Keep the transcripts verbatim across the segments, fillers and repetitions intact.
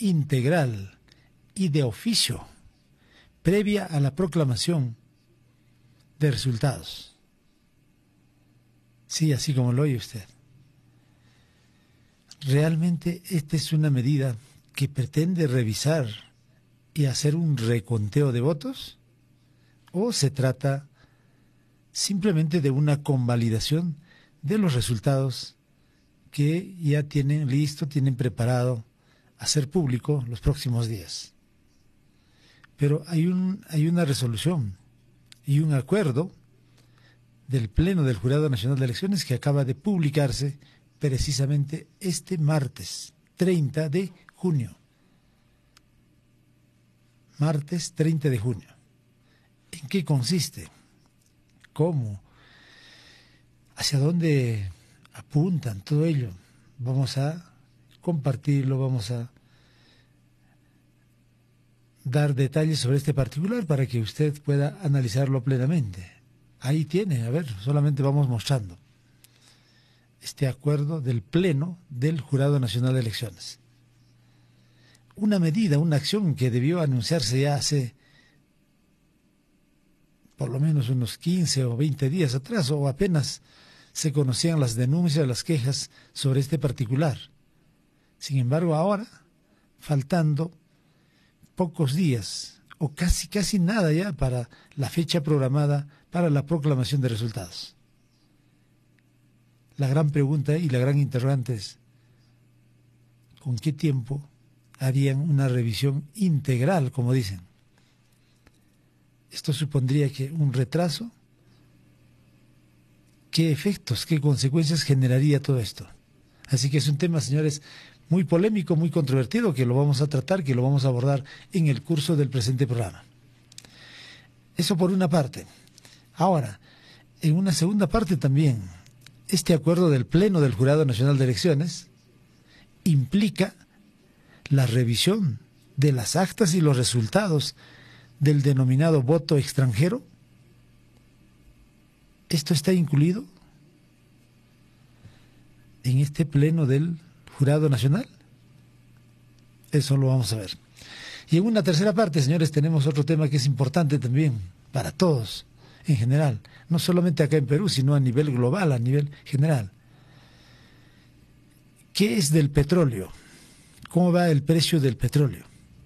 integral y de oficio previa a la proclamación de resultados. Sí, así como lo oye usted. ¿Realmente esta es una medida que pretende revisar y hacer un reconteo de votos? ¿O se trata simplemente de una convalidación de los resultados que ya tienen listo, tienen preparado hacer público los próximos días? Pero hay, un, hay una resolución y un acuerdo del Pleno del Jurado Nacional de Elecciones que acaba de publicarse precisamente este martes treinta de junio. Martes treinta de junio. ¿En qué consiste? ¿Cómo? ¿Hacia dónde apuntan todo ello? Vamos a compartirlo, vamos a dar detalles sobre este particular para que usted pueda analizarlo plenamente. Ahí tiene, a ver, solamente vamos mostrando este acuerdo del Pleno del Jurado Nacional de Elecciones. Una medida, una acción que debió anunciarse ya hace por lo menos unos quince o veinte días atrás, o apenas se conocían las denuncias, las quejas sobre este particular. Sin embargo, ahora, faltando pocos días, o casi casi nada ya para la fecha programada para la proclamación de resultados. La gran pregunta y la gran interrogante es, ¿con qué tiempo harían una revisión integral, como dicen? Esto supondría que un retraso, ¿qué efectos, qué consecuencias generaría todo esto? Así que es un tema, señores, muy polémico, muy controvertido, que lo vamos a tratar, que lo vamos a abordar en el curso del presente programa. Eso por una parte. Ahora, en una segunda parte también, este acuerdo del Pleno del Jurado Nacional de Elecciones implica la revisión de las actas y los resultados del denominado voto extranjero. ¿Esto está incluido en este Pleno del Jurado Nacional? Eso lo vamos a ver. Y en una tercera parte, señores, tenemos otro tema que es importante también para todos en general, no solamente acá en Perú, sino a nivel global, a nivel general. ¿Qué es del petróleo? ¿Cómo va el precio del petróleo?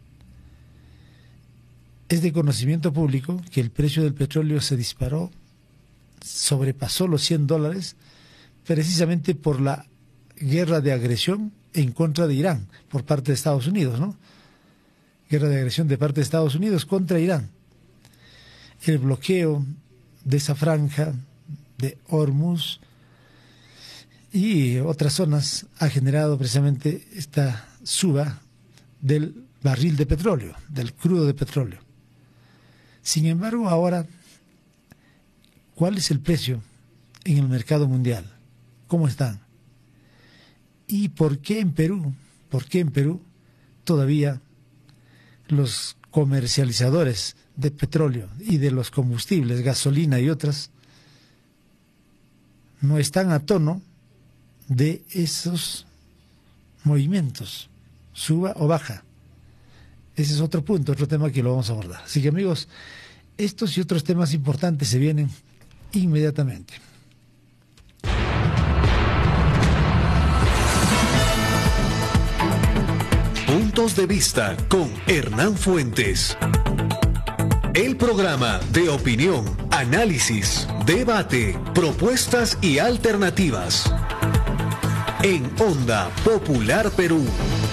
Es de conocimiento público que el precio del petróleo se disparó, sobrepasó los cien dólares, precisamente por la guerra de agresión en contra de Irán por parte de Estados Unidos, ¿no? Guerra de agresión de parte de Estados Unidos contra Irán. El bloqueo de esa franja de Hormuz y otras zonas ha generado precisamente esta suba del barril de petróleo, del crudo de petróleo. Sin embargo, ahora, ¿cuál es el precio en el mercado mundial? ¿Cómo están? ¿Y por qué en Perú? ¿Por qué en Perú todavía los comercializadores de petróleo y de los combustibles, gasolina y otras, no están a tono de esos movimientos, suba o baja? Ese es otro punto, otro tema que lo vamos a abordar. Así que, amigos, estos y otros temas importantes se vienen inmediatamente. Puntos de vista con Hernán Fuentes. El programa de opinión, análisis, debate, propuestas y alternativas. En Onda Popular Perú.